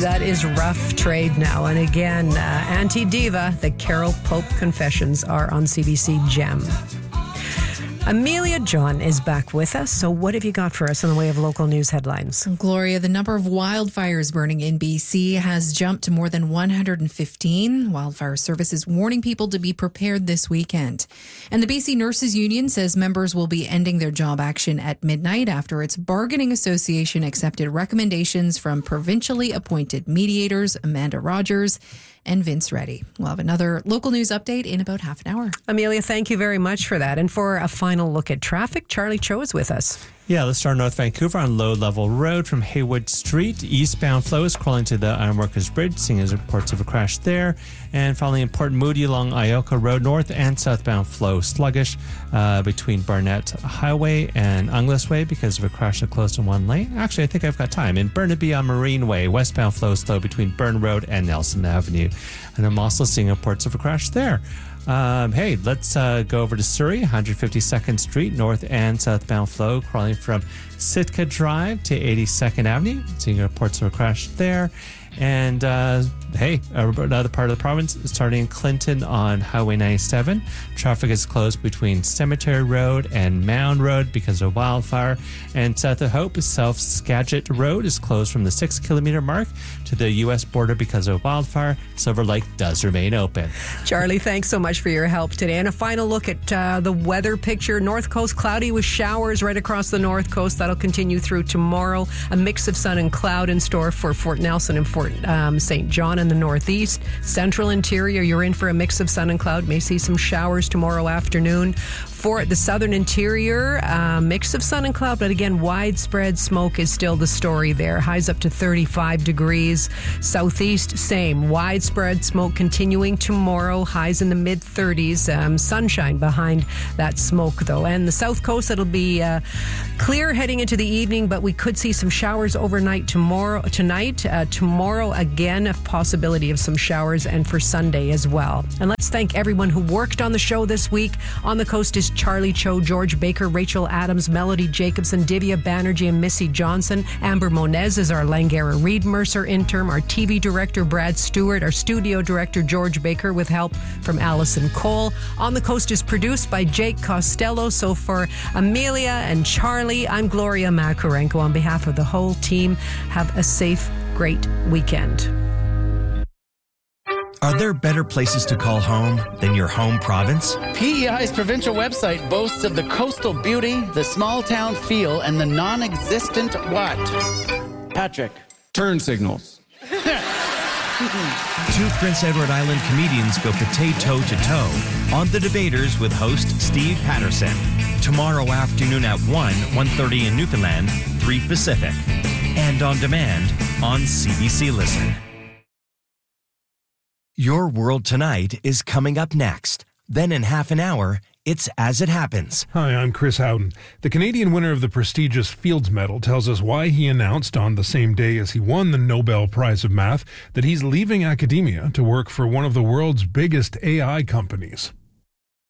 That is rough trade now. And again, Anti-Diva, the Carol Pope Confessions are on CBC Gem. Amelia John is back with us. So what have you got for us in the way of local news headlines? Gloria, the number of wildfires burning in BC has jumped to more than 115. Wildfire Service is warning people to be prepared this weekend. And the BC Nurses Union says members will be ending their job action at midnight after its bargaining association accepted recommendations from provincially appointed mediators Amanda Rogers and Vince Reddy. We'll have another local news update in about half an hour. Amelia, thank you very much for that. And for a final look at traffic, Charlie Cho is with us. Yeah, let's start North Vancouver on Low Level Road from Haywood Street. Eastbound flow is crawling to the Ironworkers Bridge, seeing as reports of a crash there. And finally in Port Moody along Ioka Road, north and southbound flow sluggish between Barnett Highway and Inglis Way because of a crash that closed in one lane. Actually, I think I've got time. In Burnaby on Marine Way, westbound flow slow between Burn Road and Nelson Avenue. And I'm also seeing reports of a crash there. Hey, let's go over to Surrey, 152nd Street, north and southbound flow, crawling from Sitka Drive to 82nd Avenue. Seeing reports of a crash there. And hey, another part of the province, starting in Clinton on Highway 97. Traffic is closed between Cemetery Road and Mound Road because of wildfire. And south of Hope, South Skagit Road is closed from the 6 kilometer mark to the U.S. border because of wildfire. Silver Lake does remain open. Charlie, thanks so much for your help today. And a final look at the weather picture. North Coast cloudy with showers right across the North Coast. That'll continue through tomorrow. A mix of sun and cloud in store for Fort Nelson and Fort St. John in the northeast. Central interior, you're in for a mix of sun and cloud. May see some showers tomorrow afternoon. For the southern interior, mix of sun and cloud, but again, widespread smoke is still the story there. Highs up to 35 degrees. Southeast, same. Widespread smoke continuing tomorrow. Highs in the mid-30s. Sunshine behind that smoke, though. And the south coast, it'll be clear heading into the evening, but we could see some showers overnight tonight. Tomorrow, again, a possibility of some showers, and for Sunday as well. And let's thank everyone who worked on the show this week. On the coast is Charlie Cho, George Baker, Rachel Adams, Melody Jacobson, Divya Banerjee, and Missy Johnson. Amber Monez is our Langara Reed Mercer intern, our TV director Brad Stewart, our studio director George Baker with help from Allison Cole. On the Coast is produced by Jake Costello. So for Amelia and Charlie, I'm Gloria Makarenko. On behalf of the whole team, have a safe, great weekend. Are there better places to call home than your home province? PEI's provincial website boasts of the coastal beauty, the small town feel, and the non-existent what? Patrick. Turn signals. Two Prince Edward Island comedians go potato to toe on The Debaters with host Steve Patterson. Tomorrow afternoon at 1:30 in Newfoundland, 3 Pacific. And on demand on CBC Listen. Your World Tonight is coming up next. Then in half an hour, it's As It Happens. Hi, I'm Chris Howden. The Canadian winner of the prestigious Fields Medal tells us why he announced on the same day as he won the Nobel Prize of Math that he's leaving academia to work for one of the world's biggest AI companies.